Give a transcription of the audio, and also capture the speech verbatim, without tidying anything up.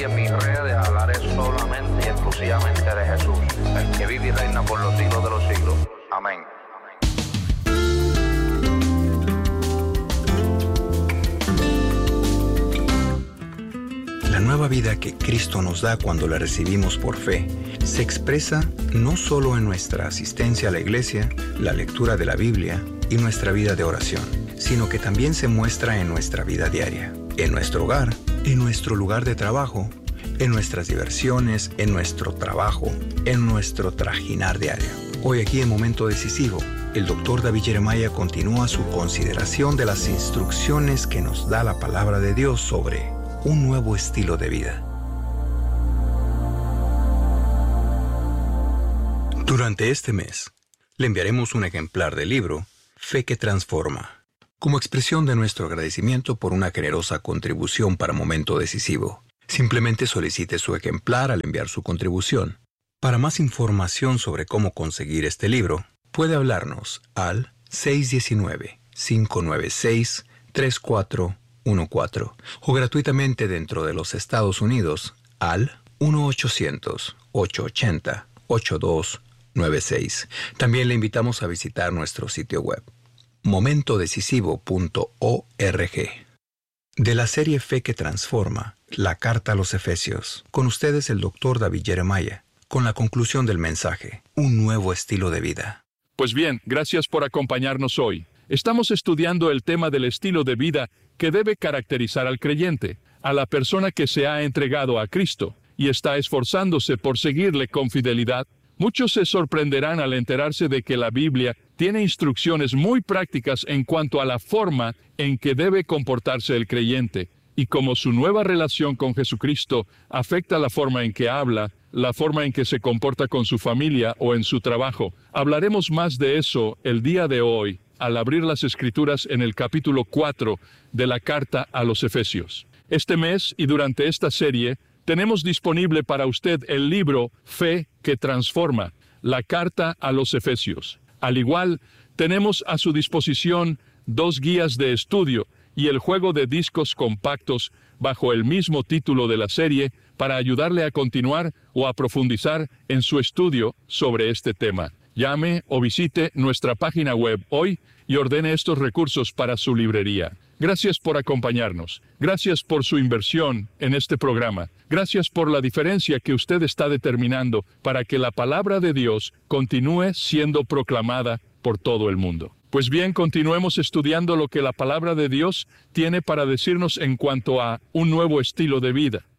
y en mis redes hablaré solamente y exclusivamente de Jesús, el que vive y reina por los siglos de los siglos. Amén. La nueva vida que Cristo nos da cuando la recibimos por fe se expresa no solo en nuestra asistencia a la iglesia, la lectura de la Biblia y nuestra vida de oración, sino que también se muestra en nuestra vida diaria, en nuestro hogar, en nuestro lugar de trabajo, en nuestras diversiones, en nuestro trabajo, en nuestro trajinar diario. Hoy aquí en Momento Decisivo, el doctor David Jeremiah continúa su consideración de las instrucciones que nos da la palabra de Dios sobre un nuevo estilo de vida. Durante este mes, le enviaremos un ejemplar del libro Fe que Transforma, como expresión de nuestro agradecimiento por una generosa contribución para Momento Decisivo. Simplemente solicite su ejemplar al enviar su contribución. Para más información sobre cómo conseguir este libro, puede hablarnos al seis uno nueve, cinco nueve seis, tres cuatro uno cuatro o gratuitamente dentro de los Estados Unidos al uno ochocientos, ocho ochenta, ochenta y dos noventa y seis. También le invitamos a visitar nuestro sitio web, momento decisivo punto org. De la serie Fe que Transforma, la carta a los Efesios, con ustedes el doctor David Jeremiah, con la conclusión del mensaje, un nuevo estilo de vida. Pues bien, gracias por acompañarnos hoy. Estamos estudiando el tema del estilo de vida que debe caracterizar al creyente, a la persona que se ha entregado a Cristo y está esforzándose por seguirle con fidelidad. Muchos se sorprenderán al enterarse de que la Biblia tiene instrucciones muy prácticas en cuanto a la forma en que debe comportarse el creyente y cómo su nueva relación con Jesucristo afecta la forma en que habla, la forma en que se comporta con su familia o en su trabajo. Hablaremos más de eso el día de hoy, al abrir las Escrituras en el capítulo cuatro de la carta a los Efesios. Este mes y durante esta serie, tenemos disponible para usted el libro Fe que Transforma, la carta a los Efesios. Al igual, tenemos a su disposición dos guías de estudio y el juego de discos compactos bajo el mismo título de la serie para ayudarle a continuar o a profundizar en su estudio sobre este tema. Llame o visite nuestra página web hoy y ordene estos recursos para su librería. Gracias por acompañarnos. Gracias por su inversión en este programa. Gracias por la diferencia que usted está determinando para que la palabra de Dios continúe siendo proclamada por todo el mundo. Pues bien, continuemos estudiando lo que la palabra de Dios tiene para decirnos en cuanto a un nuevo estilo de vida.